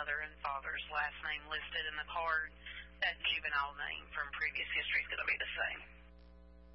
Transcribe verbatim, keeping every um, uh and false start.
mother and father's last name listed in the card, that juvenile name from previous history is going to be the same.